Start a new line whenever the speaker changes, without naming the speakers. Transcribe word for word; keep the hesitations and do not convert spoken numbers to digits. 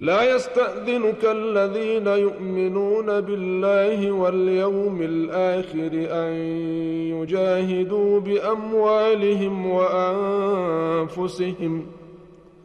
لا يستأذنك الذين يؤمنون بالله واليوم الآخر أن يجاهدوا بأموالهم وأنفسهم